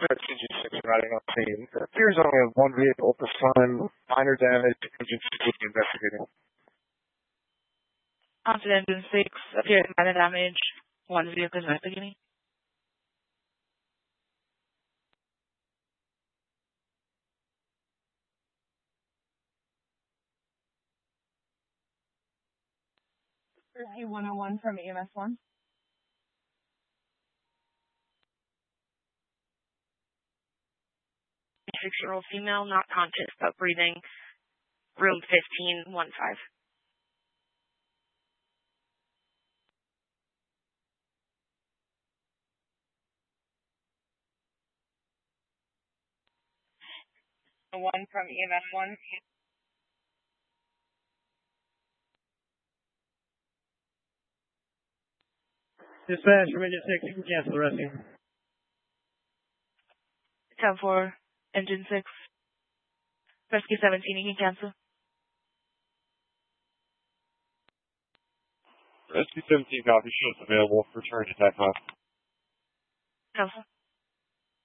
CG6 riding on scene. It appears only have one vehicle at this time. Minor damage. Engine 6 will be investigating. Onset Engine 6, appeared minor damage. One vehicle is investigating. A101 from EMS1. Six-year-old female, not conscious but breathing. Room 1515. One from EMS1. Dispatch from Engine 6, you can cancel the rescue. 10-4, Engine 6. Rescue 17, you can cancel. Rescue 17 copy, ships available. Return to TACOM. Cancel.